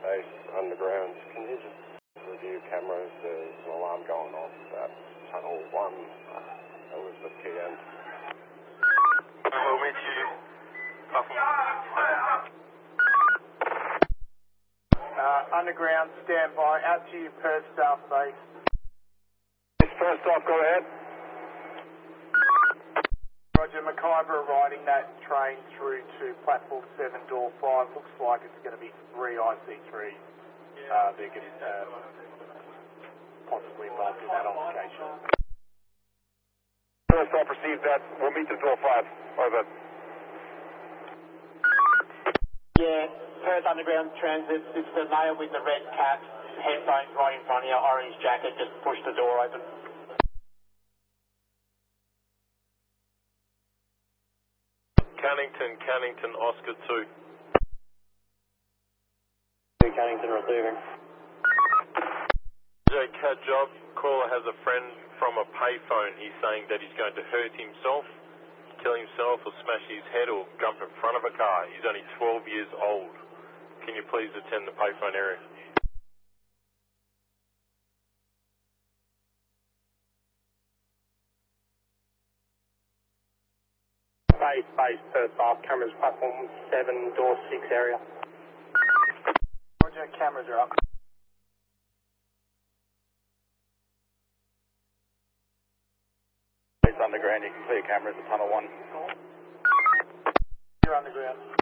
Base underground. Can you just review cameras? There's an alarm going off at Tunnel 1, Elizabeth Key End. We'll meet you underground, stand by. Out to you, Perth Staff Base. First off, go ahead. Roger, Mackay riding that train through to platform 7, door 5. Looks like it's going to be 3 IC3. They're getting possibly involved in that altercation. First off, received that. We'll meet to door 5. Over. Yeah, Perth Underground Transit, it's the male with the red cap, headphones right in front of you, orange jacket, just push the door open. Cannington, Oscar 2. Cannington receiving. Cat job, caller has a friend from a payphone. He's saying that he's going to hurt himself, kill himself or smash his head or jump in front of a car. He's only 12 years old. Can you please attend the payphone area? Base, Perth Staff, cameras platform 7, door 6 area. Roger, cameras are up. Base underground, you can clear cameras at Tunnel 1. You're underground.